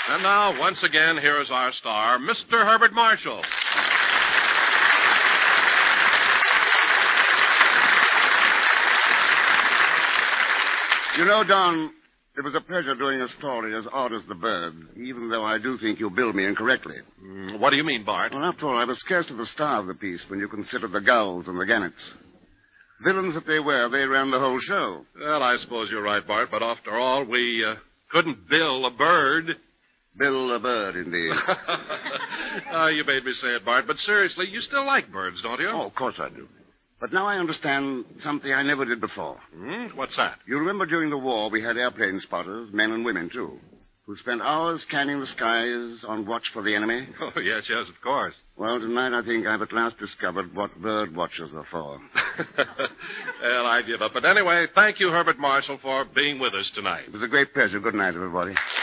And now, once again, here is our star, Mr. Herbert Marshall. You know, Don, it was a pleasure doing a story as odd as the bird, even though I do think you billed me incorrectly. What do you mean, Bart? Well, after all, I was scarcely the star of the piece when you consider the gulls and the gannets. Villains that they were, they ran the whole show. Well, I suppose you're right, Bart, but after all, we couldn't bill a bird. Bill a bird, indeed. You made me say it, Bart, but seriously, you still like birds, don't you? Oh, of course I do. But now I understand something I never did before. What's that? You remember during the war we had airplane spotters, men and women, too, who spent hours scanning the skies on watch for the enemy? Oh, yes, of course. Well, tonight I think I've at last discovered what bird watchers are for. Well, I give up. But anyway, thank you, Herbert Marshall, for being with us tonight. It was a great pleasure. Good night, everybody.